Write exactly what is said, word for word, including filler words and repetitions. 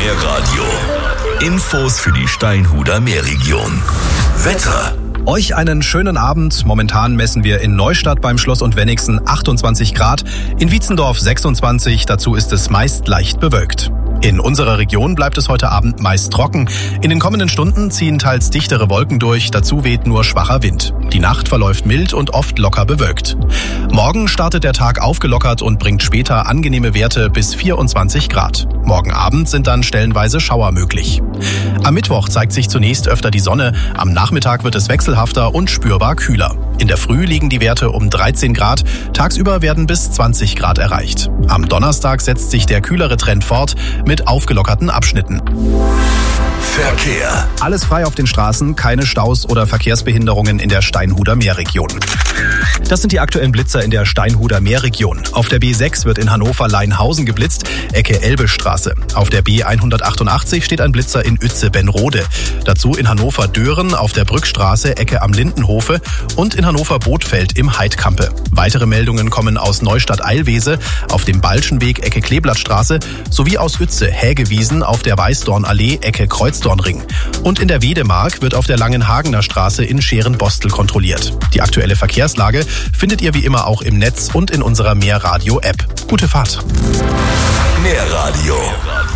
Meerradio. Infos für die Steinhuder Meerregion. Wetter. Euch einen schönen Abend. Momentan messen wir in Neustadt beim Schloss und Wenigsen achtundzwanzig Grad, in Wietzendorf sechsundzwanzig, dazu ist es meist leicht bewölkt. In unserer Region bleibt es heute Abend meist trocken. In den kommenden Stunden ziehen teils dichtere Wolken durch, dazu weht nur schwacher Wind. Die Nacht verläuft mild und oft locker bewölkt. Morgen startet der Tag aufgelockert und bringt später angenehme Werte bis vierundzwanzig Grad. Morgen Abend sind dann stellenweise Schauer möglich. Am Mittwoch zeigt sich zunächst öfter die Sonne, am Nachmittag wird es wechselhafter und spürbar kühler. In der Früh liegen die Werte um dreizehn Grad, tagsüber werden bis zwanzig Grad erreicht. Am Donnerstag setzt sich der kühlere Trend fort mit aufgelockerten Abschnitten. Verkehr. Alles frei auf den Straßen, keine Staus oder Verkehrsbehinderungen in der Steinhuder Meerregion. Das sind die aktuellen Blitzer in der Steinhuder Meerregion. Auf der B sechs wird in Hannover-Leinhausen geblitzt, Ecke Elbestraße. Auf der B hundertachtundachtzig steht ein Blitzer in Uetze-Benrode. Dazu in Hannover-Dören auf der Brückstraße, Ecke am Lindenhofe und in Hannover-Bothfeld im Heidkampe. Weitere Meldungen kommen aus Neustadt-Eilwese auf dem Balschenweg, Ecke Kleeblattstraße sowie aus Uetze, Hägewiesen auf der Weißdornallee, Ecke Kreuzdornring. Und in der Wedemark wird auf der Langenhagener Straße in Scherenbostel kontrolliert. Die aktuelle Verkehrslage findet ihr wie immer auch im Netz und in unserer Meerradio-App. Gute Fahrt! Meerradio